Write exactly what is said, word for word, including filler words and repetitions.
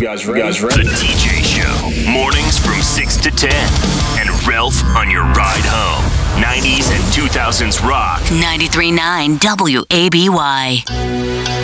guys ready? You guys ready? The T J Show. Mornings from six to ten. And Ralph on your ride home. nineties and two thousands rock. ninety-three point nine W A B Y.